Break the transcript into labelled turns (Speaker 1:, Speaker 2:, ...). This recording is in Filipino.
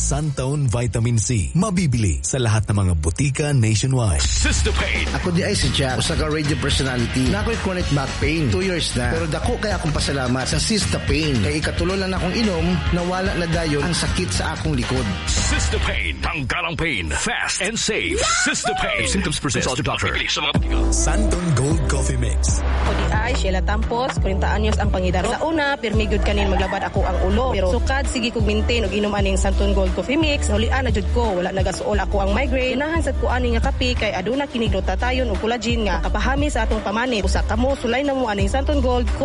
Speaker 1: Santone Vitamin C. Mabibili sa lahat ng mga butika nationwide.
Speaker 2: Sister Pain.
Speaker 3: Ako di ay si Jack, usa ka radio personality. Na ako'y chronic back pain. 2 years na. Pero dako kaya akong pasalamat sa Sister Pain. Kay ikatulo lang akong inom, nawala na dayon ang sakit sa akong likod.
Speaker 2: Sister Pain. Tanggalang pain. Fast and safe. Sister Pain. If symptoms persist, consult your doctor.
Speaker 1: Santone Gold Coffee Mix.
Speaker 4: Ako di ay Sheila Tampos, 40 anyos ang pangidaro. Sa una, pirmi gyud kanin maglabad ako ang ulo. Pero sukad sige kog maintain og inom aning Santone Gold Coffee Mix. Hulian na jud ko, wala nagasuol ako ang migraine. Inahan sad ko ani nga kape kay aduna kini glutatayon ug collagen nga kapahami sa atong pamanit. Usa kamo sulay na mo aning Santone Gold